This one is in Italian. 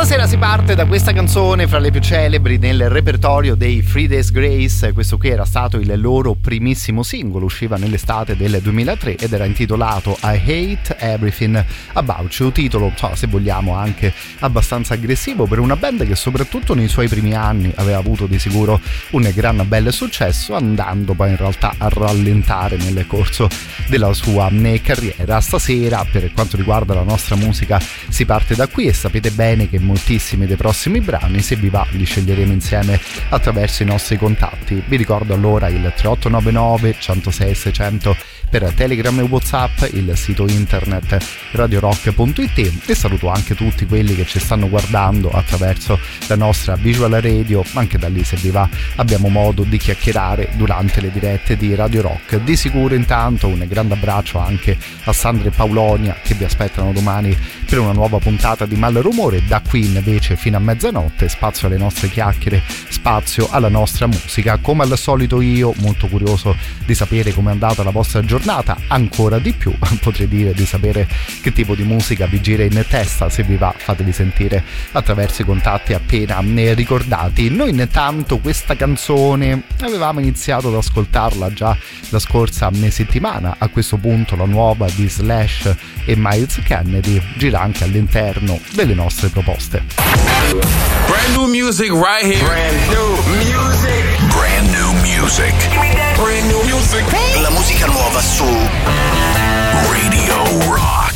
Stasera si parte da questa canzone fra le più celebri nel repertorio dei 3 Days Grace. Questo qui era stato il loro primissimo singolo, usciva nell'estate del 2003 ed era intitolato I Hate Everything About You, titolo, se vogliamo, anche abbastanza aggressivo per una band che soprattutto nei suoi primi anni aveva avuto di sicuro un gran bel successo, andando poi in realtà a rallentare nel corso della sua carriera. Stasera, per quanto riguarda la nostra musica, si parte da qui e sapete bene che moltissimi dei prossimi brani, se vi va, li sceglieremo insieme attraverso i nostri contatti. Vi ricordo allora il 3899 106 600 per Telegram e WhatsApp, il sito internet radiorock.it, e saluto anche tutti quelli che ci stanno guardando attraverso la nostra visual radio. Anche da lì, se vi va, abbiamo modo di chiacchierare durante le dirette di Radio Rock. Di sicuro intanto un grande abbraccio anche a Sandra e Paulonia, che vi aspettano domani per una nuova puntata di Malrumore. Da qui invece fino a mezzanotte spazio alle nostre chiacchiere, spazio alla nostra musica. Come al solito io, molto curioso di sapere com'è andata la vostra giornata, ancora di più potrei dire di sapere che tipo di musica vi gira in testa. Se vi va, fatevi sentire attraverso i contatti appena ricordati. Noi intanto questa canzone avevamo iniziato ad ascoltarla già la scorsa settimana. A questo punto la nuova di Slash e Miles Kennedy gira anche all'interno delle nostre proposte. Brand new music right here. Brand new music. Brand new music. Brand new music. La musica nuova su Radio Rock.